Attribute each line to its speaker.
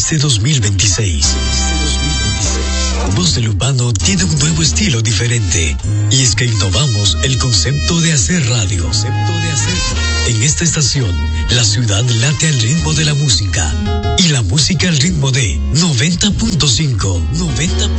Speaker 1: este 2026. Voz del Urbano tiene un nuevo estilo diferente, y es que innovamos el concepto de hacer radio. En esta estación, la ciudad late al ritmo de la música, y la música al ritmo de 90.5.